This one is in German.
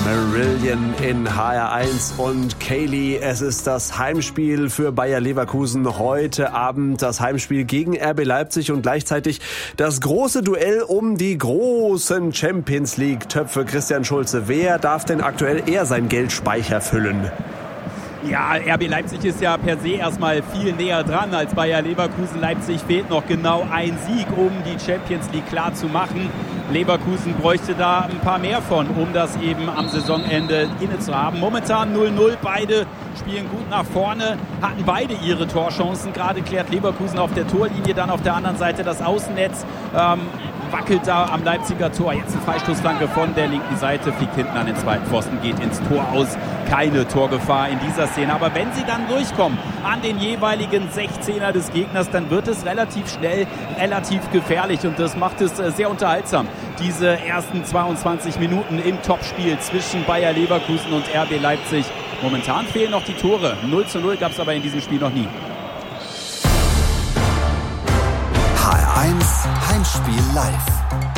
Marillion in HR1 und Kaylee. Es ist das Heimspiel für Bayer Leverkusen heute Abend. Das Heimspiel gegen RB Leipzig und gleichzeitig das große Duell um die großen Champions League Töpfe. Christian Schulze, wer darf denn aktuell eher seinen Geldspeicher füllen? Ja, RB Leipzig ist ja per se erstmal viel näher dran als Bayer Leverkusen. Leipzig fehlt noch genau ein Sieg, um die Champions League klar zu machen. Leverkusen bräuchte da ein paar mehr von, um das eben am Saisonende inne zu haben. Momentan 0-0, beide spielen gut nach vorne, hatten beide ihre Torchancen. Gerade klärt Leverkusen auf der Torlinie, dann auf der anderen Seite das Außennetz. Wackelt da am Leipziger Tor. Jetzt eine Freistoßflanke von der linken Seite, fliegt hinten an den zweiten Pfosten, geht ins Tor aus. Keine Torgefahr in dieser Szene. Aber wenn sie dann durchkommen an den jeweiligen 16er des Gegners, dann wird es relativ schnell, relativ gefährlich. Und das macht es sehr unterhaltsam. Diese ersten 22 Minuten im Topspiel zwischen Bayer Leverkusen und RB Leipzig. Momentan fehlen noch die Tore. 0:0 gab es aber in diesem Spiel noch nie. HR1 Heimspiel live.